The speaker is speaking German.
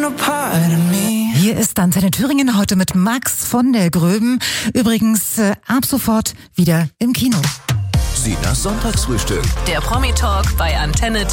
Hier ist Antenne Thüringen heute mit Max von der Gröben. Übrigens ab sofort wieder im Kino. Sinas Sonntagsfrühstück. Der Promi-Talk bei Antenne